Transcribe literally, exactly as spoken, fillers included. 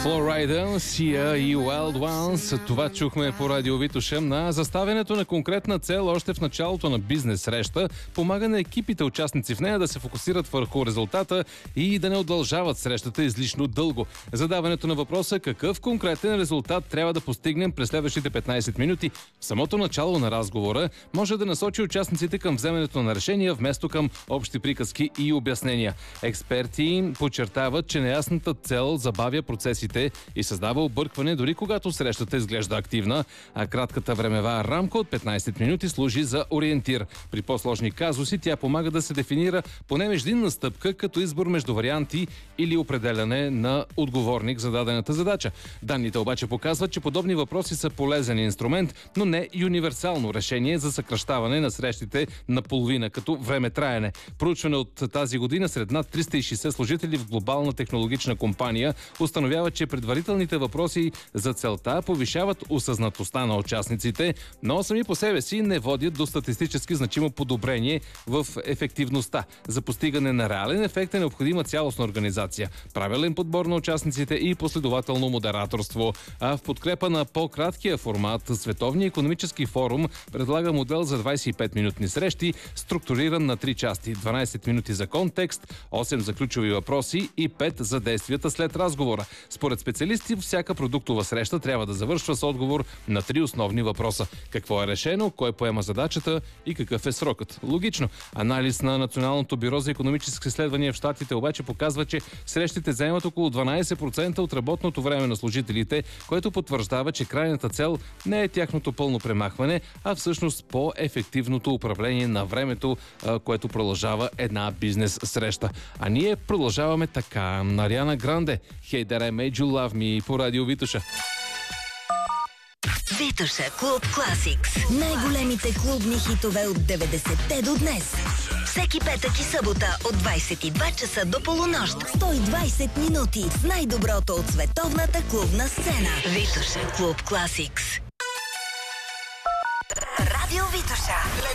Флорайда, Сия и Wild Ones. Това чухме по радио Витоша. На заставянето на конкретна цел още в началото на бизнес среща помага на екипите участници в нея да се фокусират върху резултата и да не удължават срещата излишно дълго. Задаването на въпроса какъв конкретен резултат трябва да постигнем през следващите петнайсет минути в самото начало на разговора може да насочи участниците към вземането на решения вместо към общи приказки и обяснения. Експерти подчертават, че неясната цел забавя процесите и създава объркване, дори когато срещата изглежда активна, а кратката времева рамка от петнайсет минути служи за ориентир. При по-сложни казуси тя помага да се дефинира поне междинна стъпка, като избор между варианти или определяне на отговорник за дадената задача. Данните обаче показват, че подобни въпроси са полезен инструмент, но не и универсално решение за съкращаване на срещите на половина като времетраене. Проучване от тази година сред над триста и шейсет служители в глобална технологична компания установява, че предварителните въпроси за целта повишават осъзнатостта на участниците, но сами по себе си не водят до статистически значимо подобрение в ефективността. За постигане на реален ефект е необходима цялостна организация, правилен подбор на участниците и последователно модераторство. А в подкрепа на по-краткия формат, Световния икономически форум предлага модел за двайсет и пет минутни срещи, структуриран на три части: дванайсет минути за контекст, осем за ключови въпроси и пет за действията след разговора. Според специалисти, всяка продуктова среща трябва да завършва с отговор на три основни въпроса: какво е решено, кой поема задачата и какъв е срокът. Логично. Анализ на Националното бюро за икономически изследвания в Щатите обаче показва, че срещите заемат около дванайсет процента от работното време на служителите, което потвърждава, че крайната цел не е тяхното пълно премахване, а всъщност по-ефективното управление на времето, което продължава една бизнес среща. А ние продължаваме така. Ариана Гранде, Hey That I Made You Love Me по радио Витоша. Витоша Клуб Класикс. Най-големите клубни хитове от деветдесетте до днес. Всеки петък и събота от двайсет и два часа до полунощ. сто и двайсет минути с най-доброто от световната клубна сцена. Витоша Клуб Класикс. Радио Витоша.